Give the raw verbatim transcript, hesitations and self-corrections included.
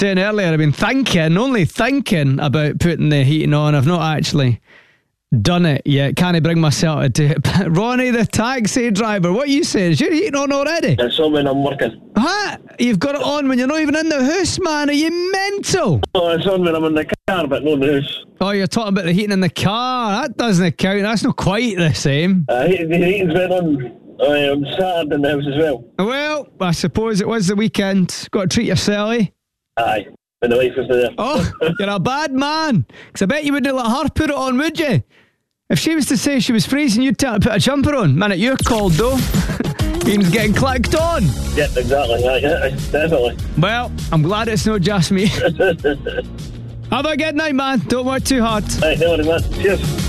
saying earlier, I've been thinking, only thinking about putting the heating on. I've not actually done it yet. Can't I bring myself to do it? But Ronnie, the taxi driver, what are you saying? Is your heating on already? It's on when I'm working. Huh? You've got it on when you're not even in the house, man. Are you mental? Oh, it's on when I'm in the car, but not in the house. Oh, you're talking about the heating in the car. That doesn't count. That's not quite the same. Uh, the heating's been on uh, on Saturday in the house as well. Well, I suppose it was the weekend. Got to treat yourself, eh? Aye, when the wife was there. Oh, you're a bad man. Because I bet you wouldn't let her put it on, would you? If she was to say she was freezing, you'd tell her to put a jumper on. Man, you're cold, though. Ian's getting clicked on. Yeah, exactly. Aye, aye, definitely. Well, I'm glad it's not just me. Have a good night, man. Don't work too hard. Right, no worries, man. Cheers.